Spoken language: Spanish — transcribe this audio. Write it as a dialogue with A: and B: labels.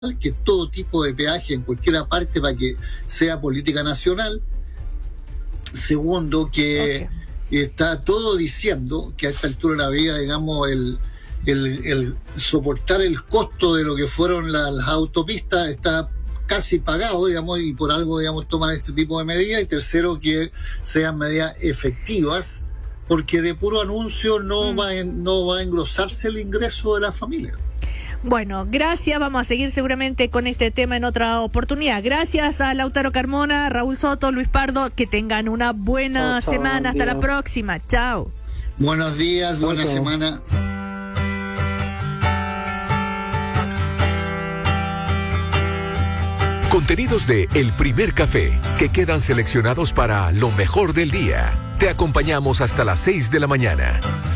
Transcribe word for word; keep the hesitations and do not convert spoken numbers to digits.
A: que todo tipo de peaje en cualquier parte para que sea política nacional. Segundo, que okay. está todo diciendo que a esta altura de la vida, digamos, el, el, el soportar el costo de lo que fueron las, las autopistas está casi pagado, digamos, y por algo, digamos, toman este tipo de medidas. Y tercero, que sean medidas efectivas, porque de puro anuncio no, mm. va, en, no va a engrosarse el ingreso de la familia.
B: Bueno, gracias. Vamos a seguir seguramente con este tema en otra oportunidad. Gracias a Lautaro Carmona, Raúl Soto, Luis Pardo. Que tengan una buena chao, semana. Chao, hasta la próxima. Chao.
A: Buenos días, chao, buena chao. semana.
C: Contenidos de El Primer Café, que quedan seleccionados para lo mejor del día. Te acompañamos hasta las seis de la mañana.